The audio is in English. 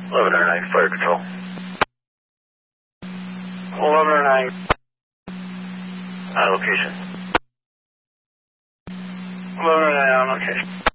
1109, fire control. 1109. Location. 1109 on location.